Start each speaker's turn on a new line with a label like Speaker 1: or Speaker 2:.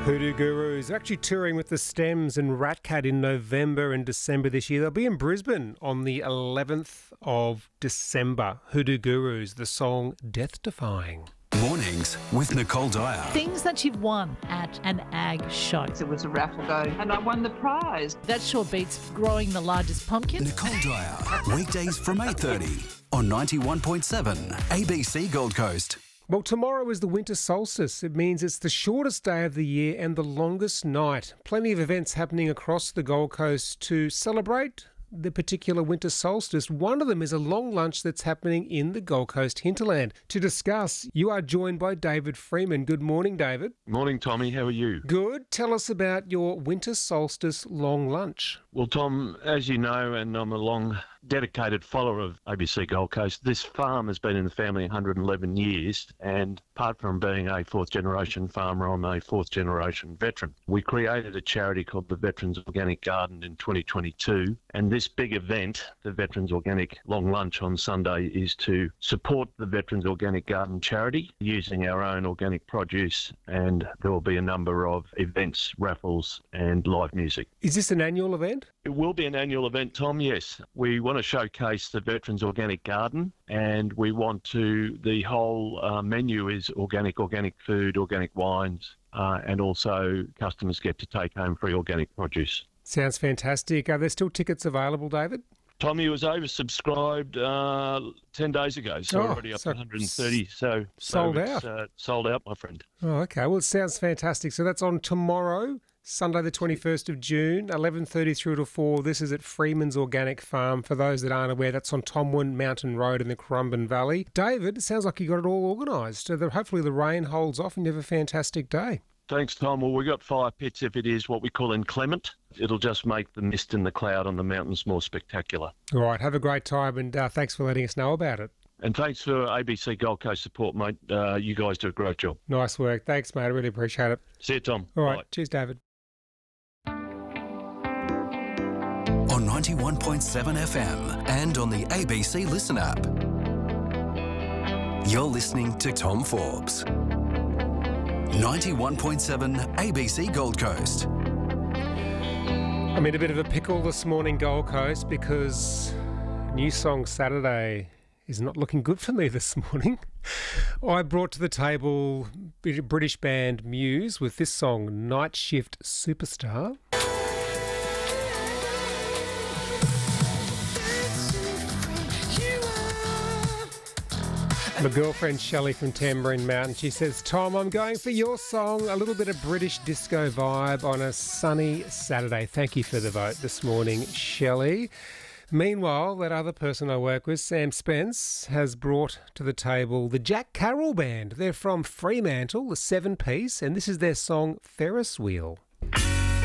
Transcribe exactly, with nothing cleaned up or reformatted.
Speaker 1: Hoodoo Gurus are actually touring with the Stems and Ratcat in November and December this year. They'll be in Brisbane on the eleventh of December. Hoodoo Gurus, the song Death Defying.
Speaker 2: Mornings with Nicole Dyer.
Speaker 3: Things that you've won at an ag show.
Speaker 4: It was a raffle go and I won the prize.
Speaker 3: That sure beats growing the largest pumpkin.
Speaker 2: Nicole Dyer, weekdays from eight thirty on ninety-one point seven A B C Gold Coast.
Speaker 1: Well, tomorrow is the winter solstice. It means it's the shortest day of the year and the longest night. Plenty of events happening across the Gold Coast to celebrate the particular winter solstice. One of them is a long lunch that's happening in the Gold Coast hinterland. To discuss, you are joined by David Freeman. Good morning, David.
Speaker 5: Morning, Tommy. How are you?
Speaker 1: Good. Tell us about your winter solstice long lunch.
Speaker 5: Well, Tom, as you know, and I'm a long dedicated follower of A B C Gold Coast, this farm has been in the family one hundred eleven years, and apart from being a fourth generation farmer, I'm a fourth generation veteran. We created a charity called the Veterans Organic Garden in twenty twenty-two, and this big event, the Veterans Organic Long Lunch on Sunday, is to support the Veterans Organic Garden charity using our own organic produce, and there will be a number of events, raffles and live music.
Speaker 1: Is this an annual event?
Speaker 5: It will be an annual event, Tom, yes. We want to showcase the Veterans Organic Garden, and we want to, the whole uh, menu is organic, organic food, organic wines, uh, and also customers get to take home free organic produce.
Speaker 1: Sounds fantastic. Are there still tickets available, David?
Speaker 5: Tommy, was oversubscribed uh, ten days ago, so
Speaker 1: Oh,
Speaker 5: already up
Speaker 1: so
Speaker 5: to one hundred thirty. So
Speaker 1: sold
Speaker 5: so it's,
Speaker 1: out.
Speaker 5: Uh, sold out, my friend.
Speaker 1: Oh, okay. Well, it sounds fantastic. So that's on tomorrow, Sunday the twenty-first of June, eleven thirty through to four. This is at Freeman's Organic Farm. For those that aren't aware, that's on Tomwin Mountain Road in the Currumbin Valley. David, it sounds like you got it all organised. So the, hopefully the rain holds off and you have a fantastic day.
Speaker 5: Thanks, Tom. Well, we've got fire pits if it is what we call inclement. It'll just make the mist and the cloud on the mountains more spectacular.
Speaker 1: All right. Have a great time, and uh, thanks for letting us know about it.
Speaker 5: And thanks for A B C Gold Coast support, mate. Uh, you guys do a great job.
Speaker 1: Nice work. Thanks, mate. I really appreciate it.
Speaker 5: See you, Tom.
Speaker 1: All right.
Speaker 5: Bye.
Speaker 1: Cheers, David.
Speaker 2: On ninety-one point seven F M and on the A B C Listen app. You're listening to Tom Forbes. ninety-one point seven A B C Gold Coast.
Speaker 1: I'm in a bit of a pickle this morning, Gold Coast, because New Song Saturday is not looking good for me this morning. I brought to the table British band Muse with this song, Night Shift Superstar. My girlfriend Shelley from Tambourine Mountain, she says, Tom, I'm going for your song, a little bit of British disco vibe on a sunny Saturday. Thank you for the vote this morning, Shelley. Meanwhile, that other person I work with, Sam Spence, has brought to the table the Jack Carroll Band. They're from Fremantle, the seven-piece, and this is their song Ferris Wheel.